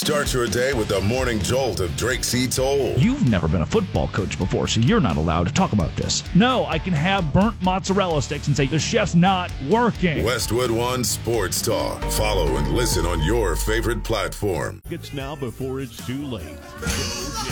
Start your day with the morning jolt of Drake C. Toll. You've never been a football coach before, so you're not allowed to talk about this. No, I can have burnt mozzarella sticks and say the chef's not working. Westwood One Sports Talk. Follow and listen on your favorite platform. It's now before it's too late.